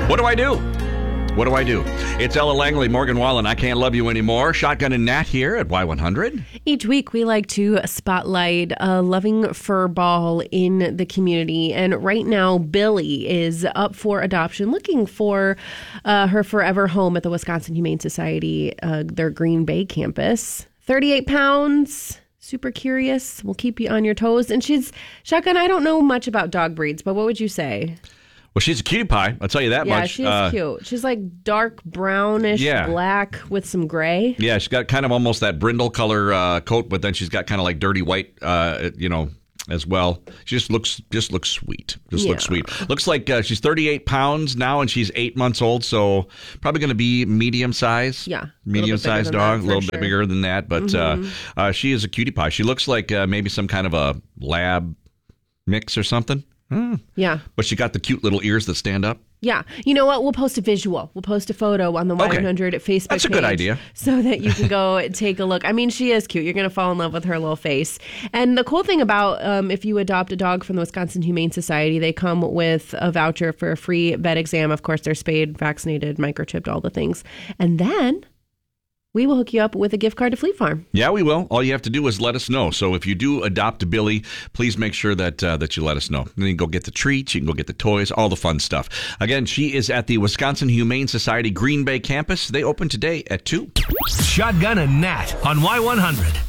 What do I do? What do I do? It's Ella Langley, Morgan Wallen. I Can't Love You Anymore. Shotgun and Nat here at Y100. Each week, we like to spotlight a loving fur ball in the community. And right now, Billy is up for adoption, looking for her forever home at the Wisconsin Humane Society, their Green Bay campus. 38 pounds. Super curious. We'll keep you on your toes. And Shotgun, I don't know much about dog breeds, but what would you say? Well, she's a cutie pie. I'll tell you that much. Yeah, she's cute. She's like dark brownish black with some gray. Yeah, she's got kind of almost that brindle color coat, but then she's got kind of like dirty white, as well. She just looks sweet. Looks sweet. Looks like she's 38 pounds now, and she's 8 months old, so probably going to be medium size. Yeah. Medium-sized dog, a little bit bigger than that, but she is a cutie pie. She looks like maybe some kind of a lab mix or something. Yeah. But she got the cute little ears that stand up. Yeah. You know what? We'll post a visual. We'll post a photo on the Y100 Facebook page. That's a good idea. So that you can go take a look. I mean, she is cute. You're going to fall in love with her little face. And the cool thing about if you adopt a dog from the Wisconsin Humane Society, they come with a voucher for a free vet exam. Of course, they're spayed, vaccinated, microchipped, all the things. And then we will hook you up with a gift card to Fleet Farm. Yeah, we will. All you have to do is let us know. So if you do adopt a Billy, please make sure that you let us know. Then you can go get the treats, you can go get the toys, all the fun stuff. Again, she is at the Wisconsin Humane Society Green Bay campus. They open today at 2. Shotgun and Nat on Y100.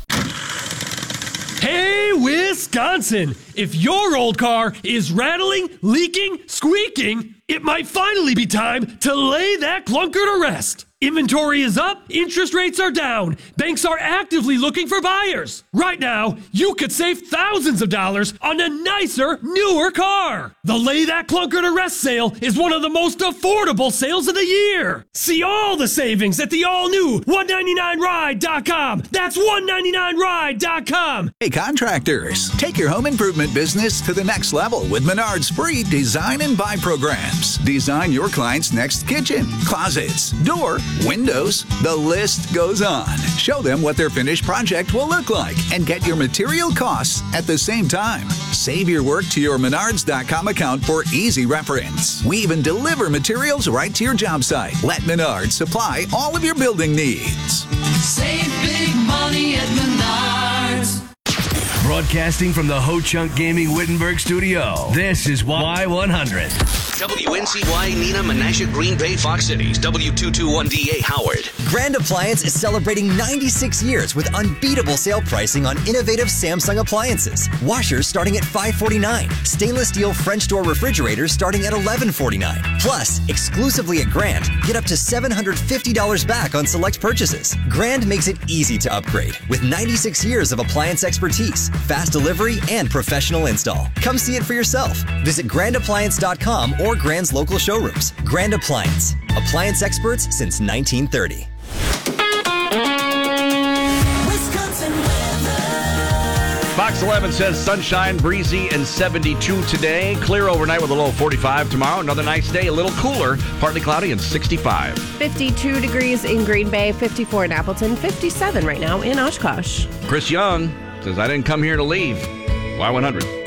Hey, Wisconsin! If your old car is rattling, leaking, squeaking, it might finally be time to lay that clunker to rest. Inventory is up, interest rates are down, banks are actively looking for buyers. Right now, you could save thousands of dollars on a nicer, newer car. The Lay That Clunker to Rest sale is one of the most affordable sales of the year. See all the savings at the all-new 199ride.com. That's 199ride.com. Hey, contractors, take your home improvement business to the next level with Menard's free Design and Buy programs. Design your client's next kitchen, closets, door, windows, the list goes on. Show them what their finished project will look like and get your material costs at the same time. Save your work to your Menards.com account for easy reference. We even deliver materials right to your job site. Let Menards supply all of your building needs. Save big money at Menards. Broadcasting from the Ho Chunk Gaming Wittenberg studio, this is Y100. WNCY, Nina, Menasha, Green Bay, Fox Cities, W221DA, Howard. Grand Appliance is celebrating 96 years with unbeatable sale pricing on innovative Samsung appliances. Washers starting at $549. Stainless steel French door refrigerators starting at $1149. Plus, exclusively at Grand, get up to $750 back on select purchases. Grand makes it easy to upgrade with 96 years of appliance expertise, fast delivery, and professional install. Come see it for yourself. Visit grandappliance.com or Grand's local showrooms. Grand Appliance. Appliance experts since 1930. Wisconsin weather. Fox 11 says sunshine, breezy, and 72 today. Clear overnight with a low of 45 tomorrow. Another nice day, a little cooler, partly cloudy, and 65. 52 degrees in Green Bay, 54 in Appleton, 57 right now in Oshkosh. Chris Young says, I didn't come here to leave. Y100.